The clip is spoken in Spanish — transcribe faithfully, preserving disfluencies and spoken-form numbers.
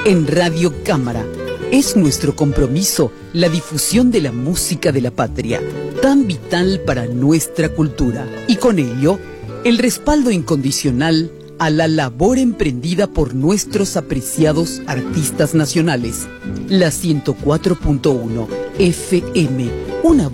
En Radio Cámara es nuestro compromiso la difusión de la música de la patria, tan vital para nuestra cultura, y con ello el respaldo incondicional a la labor emprendida por nuestros apreciados artistas nacionales. La ciento cuatro punto uno F M, una